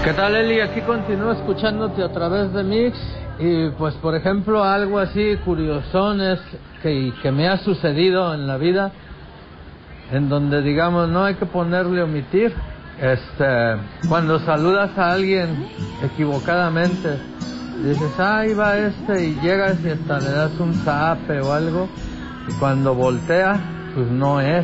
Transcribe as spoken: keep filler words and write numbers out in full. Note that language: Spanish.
¿Qué tal, Eli? Aquí continúo escuchándote a través de Mix. Y pues, por ejemplo, algo así curiosón es que, que me ha sucedido en la vida, en donde, digamos, no hay que ponerle omitir. Este, cuando saludas a alguien equivocadamente, dices, ah, ahí va este, y llegas y hasta le das un zape o algo, y cuando voltea, pues no es.